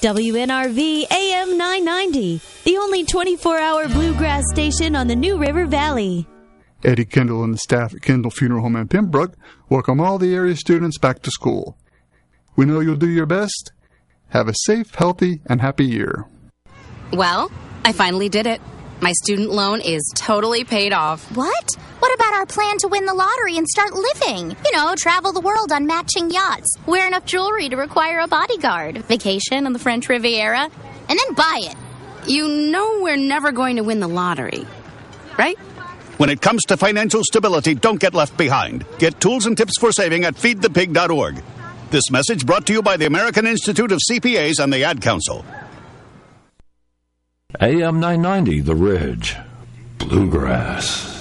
WNRV AM 990, the only 24-hour bluegrass station on the New River Valley. Eddie Kendall and the staff at Kendall Funeral Home in Pembroke welcome all the area students back to school. We know you'll do your best. Have a safe, healthy, and happy year. Well, I finally did it. My student loan is totally paid off. What? What about our plan to win the lottery and start living? You know, travel the world on matching yachts, wear enough jewelry to require a bodyguard, vacation on the French Riviera, and then buy it. You know we're never going to win the lottery, right? When it comes to financial stability, don't get left behind. Get tools and tips for saving at feedthepig.org. This message brought to you by the American Institute of CPAs and the Ad Council. AM 990, The Ridge. Bluegrass.